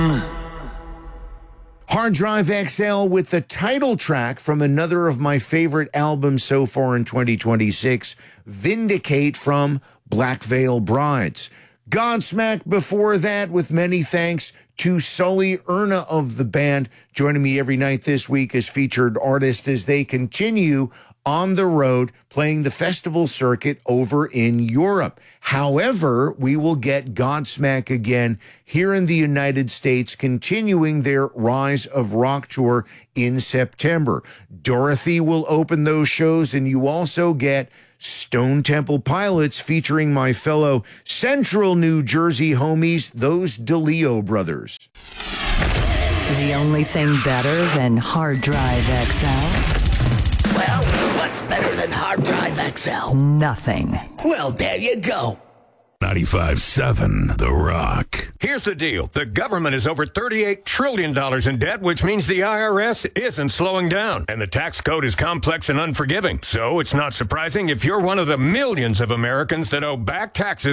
Hard Drive XL with the title track from another of my favorite albums so far in 2026, Vindicate from Black Veil Brides. Godsmack before that, with many thanks to Sully Erna of the band, joining me every night this week as featured artist as they continue on the road playing the festival circuit over in Europe. However, we will get Godsmack again here in the United States, continuing their Rise of Rock tour in September. Dorothy will open those shows, and you also get Stone Temple Pilots featuring my fellow Central New Jersey homies, those DeLeo brothers. The only thing better than Hard Drive XL? Well, what's better than Hard Drive XL? Nothing. Well, there you go. 95.7 The Rock. Here's the deal. The government is over $38 trillion in debt, which means the IRS isn't slowing down. And the tax code is complex and unforgiving. So it's not surprising if you're one of the millions of Americans that owe back taxes